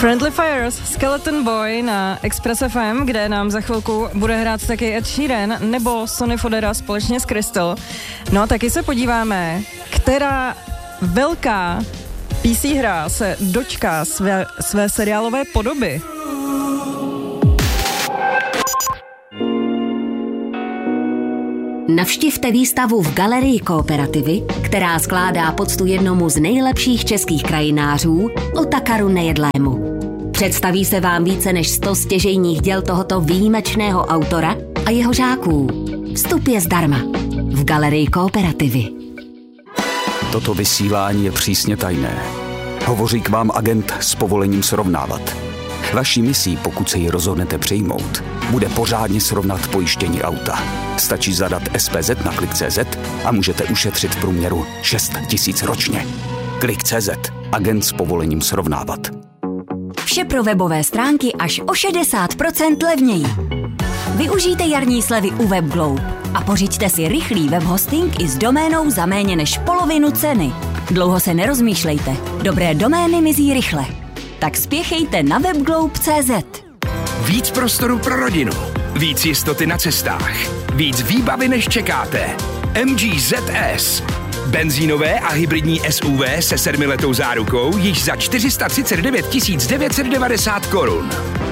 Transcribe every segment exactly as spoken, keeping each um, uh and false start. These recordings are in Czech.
Friendly Fires, Skeleton Boy na Express F M, kde nám za chvilku bude hrát taky Ed Sheeran nebo Sonny Fodera společně s Crystal. No a taky se podíváme, která velká P C hra se dočká své, své seriálové podoby. Navštivte výstavu v Galerii Kooperativy, která skládá poctu jednomu z nejlepších českých krajinářů, Otakaru Nejedlému. Představí se vám více než sto stěžejních děl tohoto výjimečného autora a jeho žáků. Vstup je zdarma v Galerii Kooperativy. Toto vysílání je přísně tajné. Hovoří k vám agent s povolením srovnávat. Vaší misí, pokud se ji rozhodnete přijmout, bude pořádně srovnat pojištění auta. Stačí zadat S P Z na klik tečka cé zet a můžete ušetřit v průměru šest tisíc ročně. klik tečka cé zet. Agent s povolením srovnávat. Vše pro webové stránky až o šedesát procent levněji. Využijte jarní slevy u WebGlobe a pořiďte si rychlý webhosting i s doménou za méně než polovinu ceny. Dlouho se nerozmýšlejte. Dobré domény mizí rychle. Tak spěchejte na webglobe tečka cé zet. Víc prostoru pro rodinu, víc jistoty na cestách, víc výbavy než čekáte. M G Z S. Benzínové a hybridní S U V se sedmiletou zárukou již za čtyři sta třicet devět tisíc devět set devadesát korun.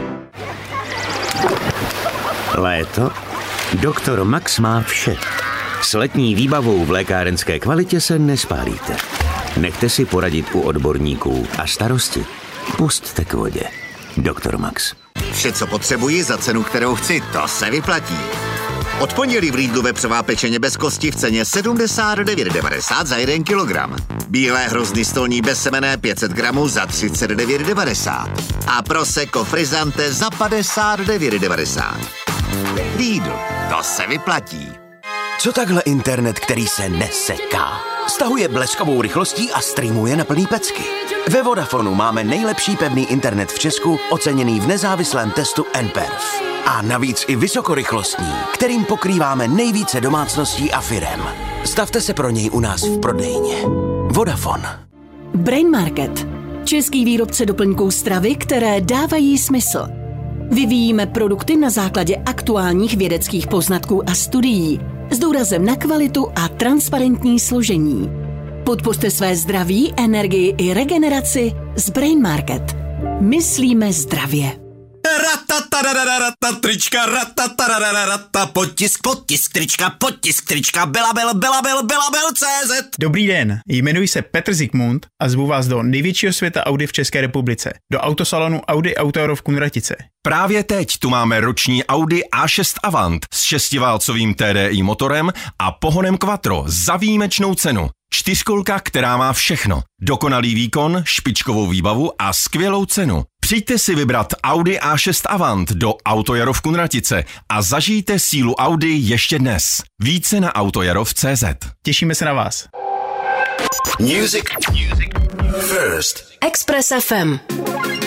Léto? Doktor Max má vše. S letní výbavou v lékárenské kvalitě se nespálíte. Nechte si poradit u odborníků a starosti pusťte k vodě. Doktor Max. Vše, co potřebuji za cenu, kterou chci, to se vyplatí. Od pondělí v Lidlu vepřová pečeně bez kosti v ceně sedmdesát devět devadesát za jeden kilogram. Bílé hrozny stolní bezsemenné pět set gramů za třicet devět devadesát. A Prosecco Frizzante za padesát devět devadesát. Lidl, to se vyplatí. Co takhle internet, který se neseká? Stahuje bleskovou rychlostí a streamuje na plný pecky. Ve Vodafonu máme nejlepší pevný internet v Česku, oceněný v nezávislém testu N P E R F. A navíc i vysokorychlostní, kterým pokrýváme nejvíce domácností a firem. Stavte se pro něj u nás v prodejně. Vodafone. Brain Market. Český výrobce doplňků stravy, které dávají smysl. Vyvíjíme produkty na základě aktuálních vědeckých poznatků a studií s důrazem na kvalitu a transparentní složení. Podpořte své zdraví, energii i regeneraci s Brain Market. Myslíme zdravě. Ratatarararata, trička, ratatarararata, potisk, potisk, trička, potisk, trička, Belabel, Belabel, Belabel tečka cé zet. Dobrý den, jmenuji se Petr Zikmund a zvu vás do největšího světa Audi v České republice, do autosalonu Audi Auto Euro v Kunratice. Právě teď tu máme roční Audi A šest Avant s šestiválcovým T D I motorem a pohonem Quattro za výjimečnou cenu. Čtyřkolka, která má všechno. Dokonalý výkon, špičkovou výbavu a skvělou cenu. Přijďte si vybrat Audi A šest Avant do Auto Jaro v Kunratice a zažijte sílu Audi ještě dnes. Více na autojarov tečka cé zet. Těšíme se na vás. Music. Music. First. Express F M.